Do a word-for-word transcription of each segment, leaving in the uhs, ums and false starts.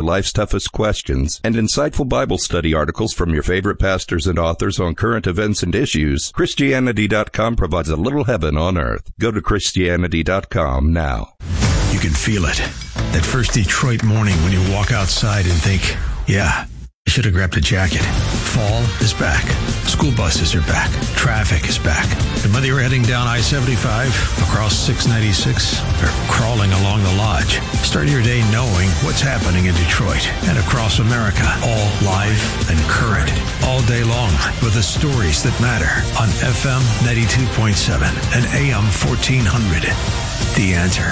life's toughest questions, and insightful Bible study articles from your favorite pastors and authors on current events and issues, Christianity dot com provides a little heaven on earth. Go to Christianity dot com now. You can feel it. That first Detroit morning when you walk outside and think, yeah, I should have grabbed a jacket. Fall is back. School buses are back. Traffic is back. And whether you're heading down I seventy-five, across six ninety-six, or crawling along the Lodge, start your day knowing what's happening in Detroit and across America. All live and current, all day long, with the stories that matter on F M ninety-two point seven and A M fourteen hundred. The Answer.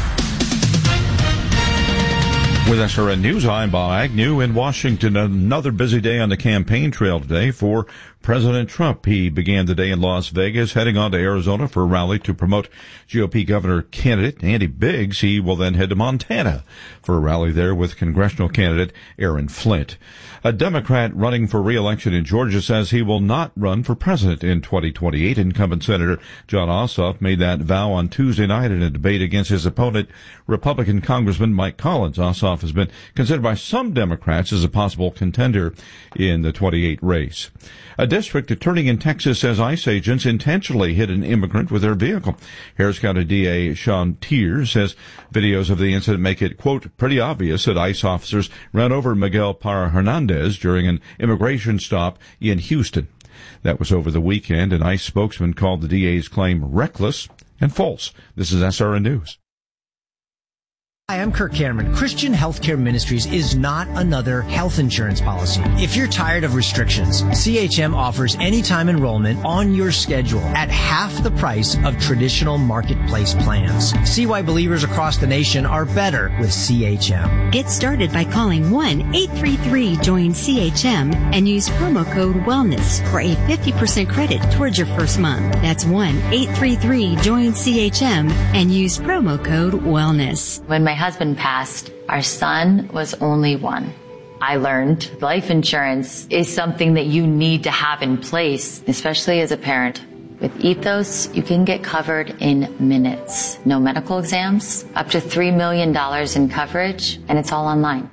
With S R N News, I'm Bob Agnew in Washington. Another busy day on the campaign trail today for President Trump. He began the day in Las Vegas, heading on to Arizona for a rally to promote G O P governor candidate Andy Biggs. He will then head to Montana for a rally there with congressional candidate Aaron Flint. A Democrat running for re-election in Georgia says he will not run for president in twenty twenty-eight. Incumbent Senator Jon Ossoff made that vow on Tuesday night in a debate against his opponent, Republican Congressman Mike Collins. Ossoff has been considered by some Democrats as a possible contender in the twenty-eight race. A district attorney in Texas says ICE agents intentionally hit an immigrant with their vehicle. Harris County D A Sean Teer says videos of the incident make it, quote, pretty obvious that ICE officers ran over Miguel Parra Hernandez during an immigration stop in Houston. That was over the weekend. An ICE spokesman called the D A's claim reckless and false. This is S R N News. Hi, I'm Kirk Cameron. Christian Healthcare Ministries is not another health insurance policy. If you're tired of restrictions, C H M offers anytime enrollment on your schedule at half the price of traditional marketplace plans. See why believers across the nation are better with C H M. Get started by calling one eight three three join C H M and use promo code WELLNESS for a fifty percent credit towards your first month. That's one eight three three join C H M and use promo code WELLNESS. When my husband passed, our son was only one. I learned life insurance is something that you need to have in place, especially as a parent. With Ethos, you can get covered in minutes. No medical exams, up to three million dollars in coverage, and it's all online.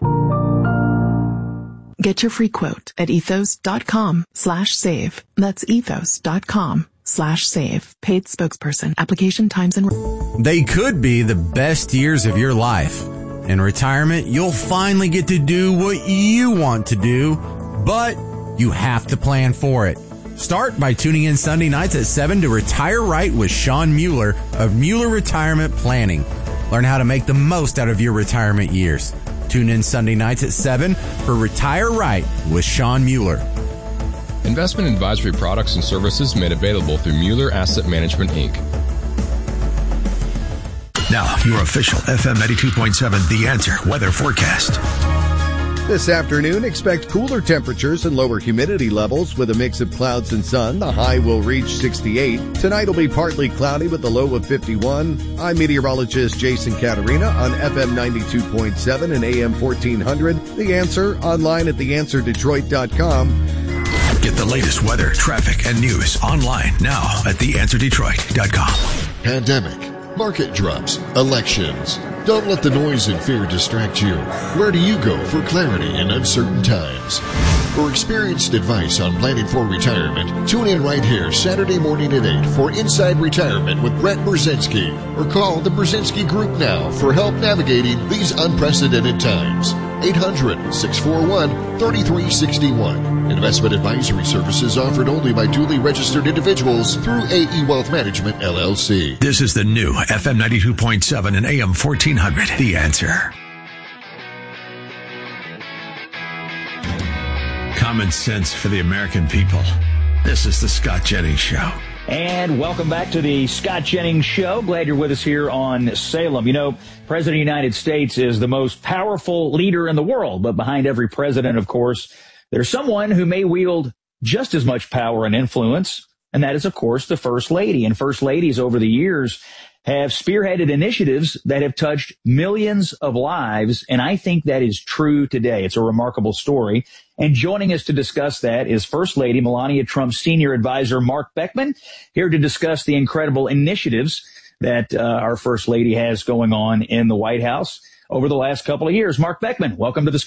Get your free quote at ethos.com slash save. That's ethos.com slash save. Paid spokesperson. Application times and... They could be the best years of your life. In retirement, you'll finally get to do what you want to do, but you have to plan for it. Start by tuning in Sunday nights at seven to Retire Right with Sean Mueller of Mueller Retirement Planning. Learn how to make the most out of your retirement years. Tune in Sunday nights at seven for Retire Right with Sean Mueller. Investment advisory products and services made available through Mueller Asset Management, Incorporated. Now, your official F M ninety-two point seven The Answer weather forecast. This afternoon, expect cooler temperatures and lower humidity levels with a mix of clouds and sun. The high will reach sixty-eight. Tonight will be partly cloudy with a low of fifty-one. I'm meteorologist Jason Caterina on F M ninety-two point seven and A M fourteen hundred. The Answer, online at the answer detroit dot com. Get the latest weather, traffic, and news online now at the answer detroit dot com. Pandemic, market drops, elections. Don't let the noise and fear distract you. Where do you go for clarity in uncertain times? For experienced advice on planning for retirement, tune in right here Saturday morning at eight for Inside Retirement with Brett Brzezinski, or call the Brzezinski Group now for help navigating these unprecedented times. eight hundred, six four one, three three six one. Investment advisory services offered only by duly registered individuals through A E Wealth Management, L L C. This is the new F M ninety-two point seven and A M fourteen hundred. The Answer. Common sense for the American people. This is the Scott Jennings Show. And welcome back to the Scott Jennings Show. Glad you're with us here on Salem. You know, President of the United States is the most powerful leader in the world, but behind every president, of course, there's someone who may wield just as much power and influence, and that is, of course, the First Lady. And First Ladies over the years have spearheaded initiatives that have touched millions of lives, and I think that is true today. It's a remarkable story. And joining us to discuss that is First Lady Melania Trump's senior advisor, Mark Beckman, here to discuss the incredible initiatives that uh, our First Lady has going on in the White House over the last couple of years. Mark Beckman, welcome to the